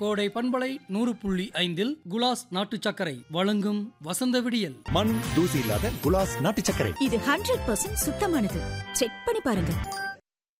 கோடை பண்பலை 100.5 குலாஸ் நாட்டு சர்க்கரை வழங்கும் வசந்த விடியல். மண் தூசி இல்லாத குலாஸ் நாட்டு சர்க்கரை. இது 100% சுத்தமானது. செக் பண்ணி பாருங்க.